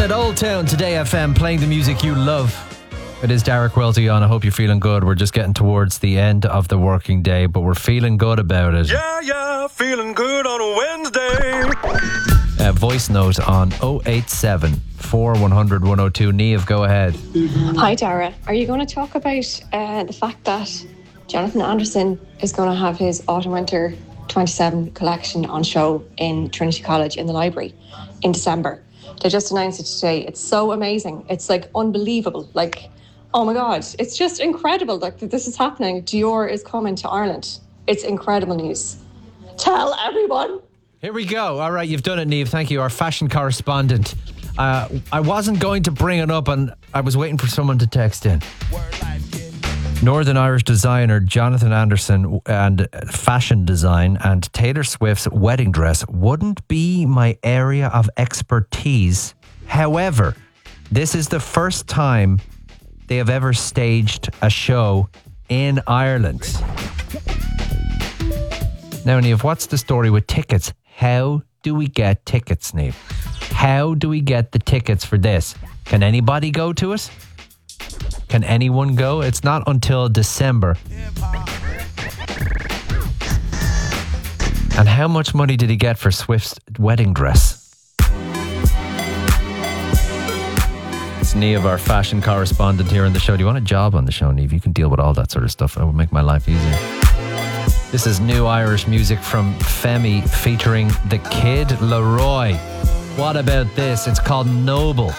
at Old Town Today FM, playing the music you love. It is Derek Welty on. I hope you're feeling good. We're just getting towards the end of the working day, but we're feeling good about it. Yeah, feeling good on a Wednesday. Voice note on 087 4100 102. Niamh, go ahead. Hi, Dara. Are you going to talk about the fact that Jonathan Anderson is going to have his Autumn-Winter 27 collection on show in Trinity College in the library in December? They just announced it today. It's so amazing. It's like unbelievable. Like, oh my God, it's just incredible that this is happening. Dior is coming to Ireland. It's incredible news. Tell everyone. Here we go. All right, you've done it, Niamh. Thank you. Our fashion correspondent. I wasn't going to bring it up, and I was waiting for someone to text in. Northern Irish designer Jonathan Anderson and fashion design and Taylor Swift's wedding dress wouldn't be my area of expertise. However, this is the first time they have ever staged a show in Ireland. Now, Niamh, what's the story with tickets? How do we get tickets, Niamh? How do we get the tickets for this? Can anybody go to it? Can anyone go? It's not until December. And how much money did he get for Swift's wedding dress? It's Niamh, our fashion correspondent here on the show. Do you want a job on the show, Niamh? You can deal with all that sort of stuff. It would make my life easier. This is new Irish music from Femi featuring the Kid Laroi. What about this? It's called Noble.